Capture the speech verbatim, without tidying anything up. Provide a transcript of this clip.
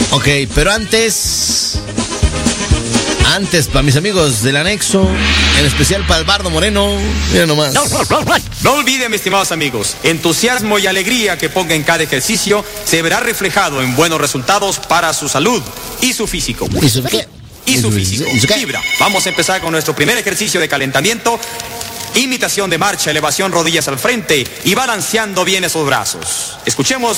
Ok, pero antes... Antes, para mis amigos del anexo, en especial para el Bardo Moreno, mira nomás. No, no, no, no olviden, mis estimados amigos, entusiasmo y alegría que ponga en cada ejercicio se verá reflejado en buenos resultados para su salud y su físico. ¿Y su qué? Y su físico. Fibra. Vamos a empezar con nuestro primer ejercicio de calentamiento. Imitación de marcha, elevación rodillas al frente y balanceando bien esos brazos. Escuchemos